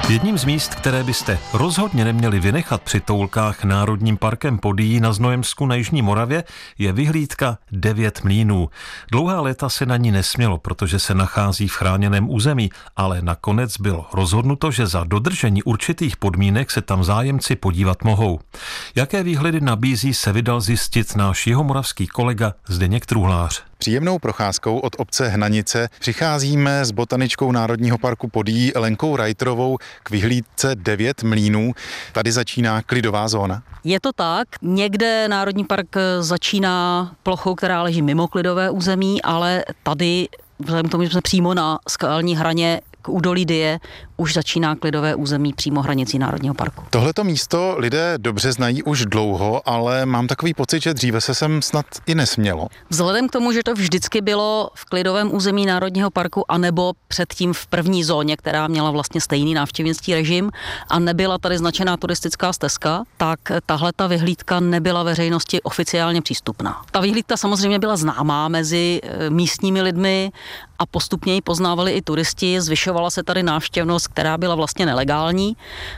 Jedním z míst, které byste rozhodně neměli vynechat při toulkách Národním parkem Podyjí na Znojemsku na jižní Moravě, je vyhlídka 9 mlýnů. Dlouhá léta se na ní nesmělo, protože se nachází v chráněném území, ale nakonec bylo rozhodnuto, že za dodržení určitých podmínek se tam zájemci podívat mohou. Jaké výhledy nabízí, se vydal zjistit náš jihomoravský kolega Zdeněk Truhlář. Příjemnou procházkou od obce Hnanice přicházíme s botaničkou Národního parku Podyjí Lenkou Reiterovou k vyhlídce 9 mlýnů. Tady začíná klidová zóna. Je to tak. Někde Národní park začíná plochou, která leží mimo klidové území, ale tady, vzhledem k tomu, že jsme přímo na skalní hraně k údolí Dyje, už začíná klidové území přímo hranicí Národního parku. Tohleto místo lidé dobře znají už dlouho, ale mám takový pocit, že dříve se sem snad i nesmělo. Vzhledem k tomu, že to vždycky bylo v klidovém území Národního parku anebo předtím v první zóně, která měla vlastně stejný návštěvnický režim a nebyla tady značená turistická stezka, tak tahleta vyhlídka nebyla veřejnosti oficiálně přístupná. Ta vyhlídka samozřejmě byla známá mezi místními lidmi a postupně ji poznávali i turisti, zvyšovala se tady návštěvnost, která byla vlastně nelegální,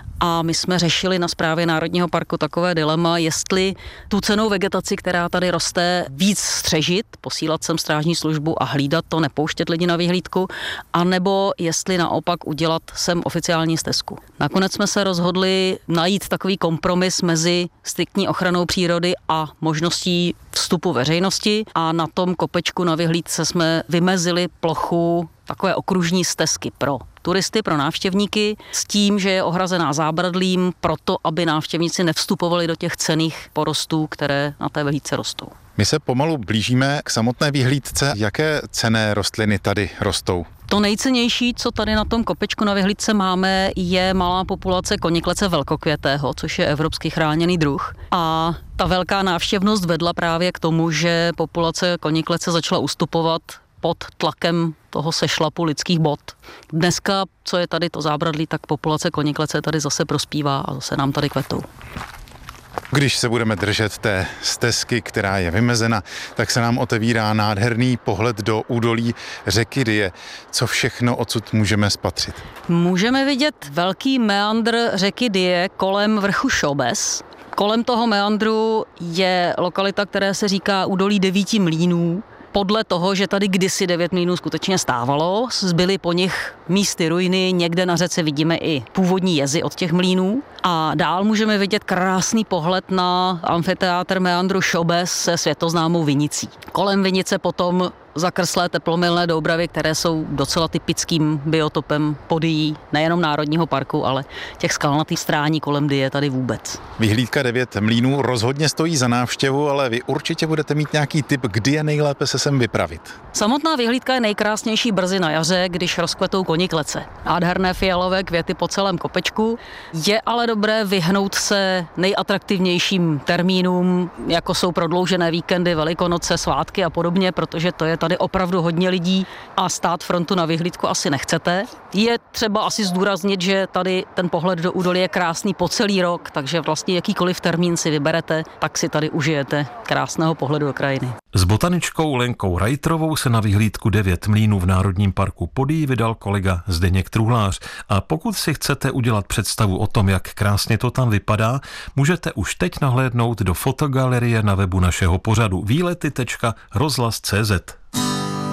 a my jsme řešili na správě Národního parku takové dilema, jestli tu cennou vegetaci, která tady roste, víc střežit, posílat sem strážní službu a hlídat to, nepouštět lidi na vyhlídku, anebo jestli naopak udělat sem oficiální stezku. Nakonec jsme se rozhodli najít takový kompromis mezi striktní ochranou přírody a možností vstupu veřejnosti, a na tom kopečku na vyhlídce jsme vymezili plochu takové okružní stezky pro turisty, pro návštěvníky, s tím, že je ohrazená zábradlím proto, aby návštěvníci nevstupovali do těch cenných porostů, které na té vyhlídce rostou. My se pomalu blížíme k samotné vyhlídce. Jaké cenné rostliny tady rostou? To nejcennější, co tady na tom kopečku na vyhlídce máme, je malá populace koniklece velkokvětého, což je evropský chráněný druh. A ta velká návštěvnost vedla právě k tomu, že populace koniklece začala ustupovat pod tlakem toho sešlapu lidských bot. Dneska, co je tady to zábradlí, tak populace koniklece tady zase prospívá a zase nám tady kvetou. Když se budeme držet té stezky, která je vymezena, tak se nám otevírá nádherný pohled do údolí řeky Dyje. Co všechno odsud můžeme spatřit? Můžeme vidět velký meandr řeky Dyje kolem vrchu Šobes. Kolem toho meandru je lokalita, která se říká údolí 9 mlýnů. Podle toho, že tady kdysi 9 mlýnů skutečně stávalo, zbyly po nich místy ruiny, někde na řece vidíme i původní jezy od těch mlýnů. A dál můžeme vidět krásný pohled na amfiteátr meandru Šobes se světoznámou vinicí. Kolem vinice potom zakrslé teplomilné doubravy, které jsou docela typickým biotopem Podyjí, nejenom Národního parku, ale těch skalnatých strání kolem Dyje tady vůbec. Vyhlídka 9 mlýnů rozhodně stojí za návštěvu, ale vy určitě budete mít nějaký tip, kdy je nejlépe se sem vypravit. Samotná vyhlídka je nejkrásnější brzy na jaře, když rozkvetou koniklece. Nádherné fialové květy po celém kopečku. Je ale dobré vyhnout se nejatraktivnějším termínům, jako jsou prodloužené víkendy, Velikonoce, svátky a podobně, protože to je tady opravdu hodně lidí a stát frontu na vyhlídku asi nechcete. Je třeba asi zdůraznit, že tady ten pohled do údolí je krásný po celý rok, takže vlastně jakýkoliv termín si vyberete, tak si tady užijete krásného pohledu do krajiny. S botaničkou Lenkou Reiterovou se na vyhlídku 9 mlýnů v Národním parku Podyjí vydal kolega Zdeněk Truhlář. A pokud si chcete udělat představu o tom, jak krásně to tam vypadá, můžete už teď nahlédnout do fotogalerie na webu našeho pořadu výlety.rozhlas.cz.